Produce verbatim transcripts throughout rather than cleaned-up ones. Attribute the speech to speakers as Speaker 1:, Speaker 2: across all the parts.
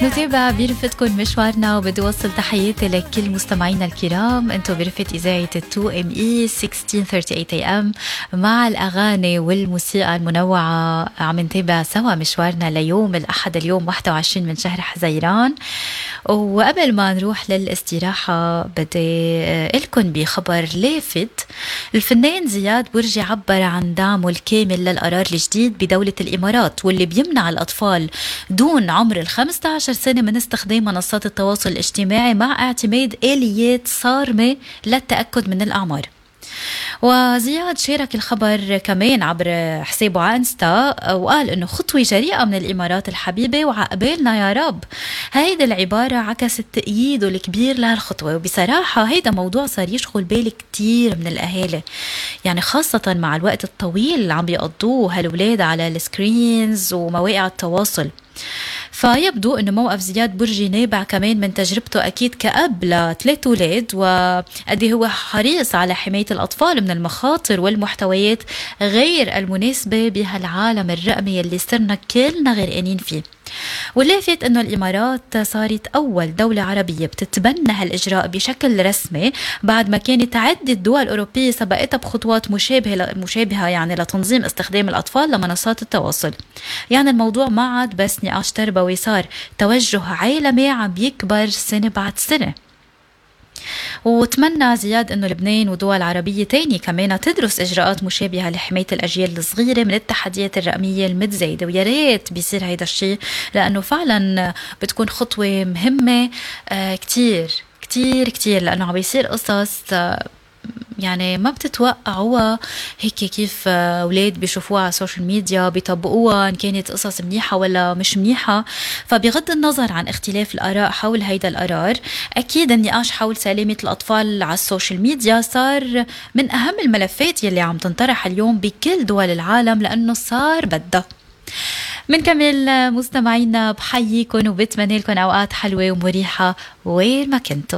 Speaker 1: نتابع برفتكم مشوارنا وبدي وصل تحياتي لكل مستمعينا الكرام. انتو برفت إذاعة تو ام اي ستة عشر ثلاثين اي ام مع الأغاني والموسيقى المنوعة. عم نتابع سوا مشوارنا ليوم الأحد اليوم واحد وعشرين من شهر حزيران. وقبل ما نروح للاستراحة بدي لكم بخبر لافت. الفنان زياد برجي عبر عن دعمه الكامل للقرار الجديد بدولة الإمارات واللي بيمنع الأطفال دون عمر الخمسة عشر سنة من استخدام منصات التواصل الاجتماعي مع اعتماد آليات صارمة للتأكد من الأعمار. وزياد شارك الخبر كمان عبر حسابه على انستا وقال انه خطوة جريئة من الامارات الحبيبة وعقبالنا يا رب. هيدا العبارة عكست تأييده الكبير لهالخطوة، وبصراحة هيدا موضوع صار يشغل بالي كتير من الاهالي، يعني خاصة مع الوقت الطويل اللي عم بيقضوه هالولاد على السكرينز ومواقع التواصل. فيبدو أنه موقف زياد برجي نابع كمان من تجربته أكيد كأب لثلاث أولاد، وقد هو حريص على حماية الأطفال من المخاطر والمحتويات غير المناسبة بهالعالم الرقمي اللي صرنا كلنا غرقانين فيه. واللافت أنه الإمارات صارت أول دولة عربية بتتبنى هالإجراء بشكل رسمي بعد ما كانت عدة دول أوروبية سبقتها بخطوات مشابهة مشابهة يعني لتنظيم استخدام الأطفال لمنصات التواصل. يعني الموضوع ما عاد بس نقاش تربوي، صار توجه عالمي عم بيكبر سنة بعد سنة. وتمنى زياد أنه لبنان ودول عربية تاني كمان تدرس إجراءات مشابهة لحماية الأجيال الصغيرة من التحديات الرقمية المتزايدة، ويا ريت بيصير هيدا الشيء لأنه فعلا بتكون خطوة مهمة آه كتير كتير كتير، لأنه عم بيصير قصص آه يعني ما بتتوقعوها هيك كيف أولاد بيشوفوها على السوشيال ميديا بيطبقوها إن كانت قصص منيحة ولا مش منيحة. فبغض النظر عن اختلاف الآراء حول هيدا القرار، أكيد النقاش حول سلامة الأطفال على السوشيال ميديا صار من أهم الملفات يلي عم تنطرح اليوم بكل دول العالم، لأنه صار بدأ. منكمل مستمعينا، بحييكم وبتمنى لكم أوقات حلوة ومريحة وين ما كنتوا.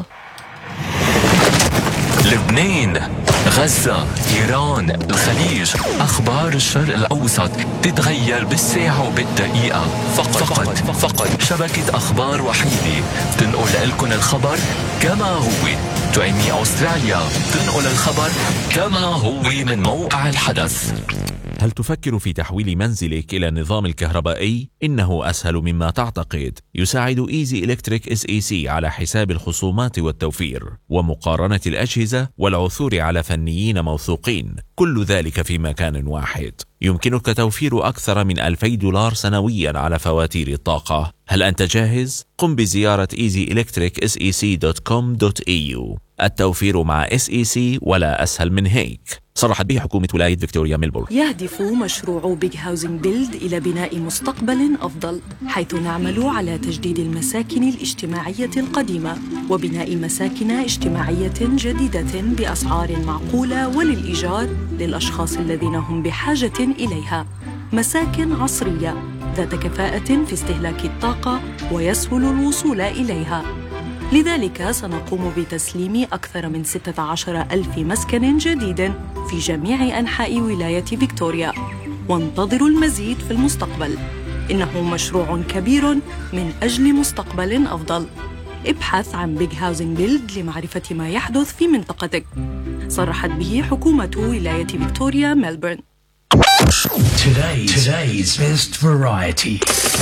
Speaker 2: لبنان، غزة، إيران، الخليج، أخبار الشرق الأوسط تتغير بالساعة وبالدقيقة. فقط فقط, فقط شبكة أخبار وحيدة تنقل لكم الخبر كما هو. تعمي أستراليا تنقل الخبر كما هو من موقع الحدث.
Speaker 3: هل تفكر في تحويل منزلك إلى النظام الكهربائي؟ إنه أسهل مما تعتقد. يساعد إيزي إلكتريك إس إي سي على حساب الخصومات والتوفير ومقارنة الأجهزة والعثور على فنيين موثوقين، كل ذلك في مكان واحد. يمكنك توفير أكثر من ألفي دولار سنويا على فواتير الطاقة. هل أنت جاهز؟ قم بزيارة إيزي إلكتريك إس إي سي دوت كوم دوت إي يو. التوفير مع إس إي سي ولا أسهل من هيك. صرحت به حكومة ولاية فيكتوريا ميلبورن.
Speaker 4: يهدف مشروع بيج هاوزنج بيلد إلى بناء مستقبل أفضل، حيث نعمل على تجديد المساكن الاجتماعية القديمة وبناء مساكن اجتماعية جديدة بأسعار معقولة وللإيجار للأشخاص الذين هم بحاجة إليها. مساكن عصرية ذات كفاءة في استهلاك الطاقة ويسهل الوصول إليها. لذلك سنقوم بتسليم أكثر من ستة عشر ألف مسكن جديد في جميع أنحاء ولاية فيكتوريا، وانتظروا المزيد في المستقبل. إنه مشروع كبير من أجل مستقبل أفضل. ابحث عن بيج هاوزنج بيلد لمعرفة ما يحدث في منطقتك. صرحت به حكومة ولاية فيكتوريا ميلبورن.
Speaker 5: Today's, today's best variety.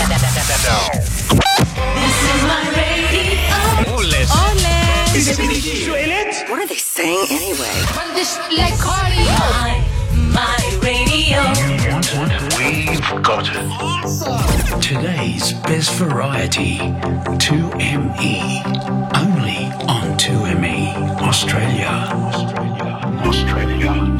Speaker 6: This is my radio.
Speaker 7: Oles.
Speaker 6: Oles.
Speaker 7: Is it really?
Speaker 6: What are they saying anyway? Run this like cardio. My, my radio.
Speaker 5: You want it? We've got it. Today's best variety. two M E. Only on two M E. Australia. Australia. Australia.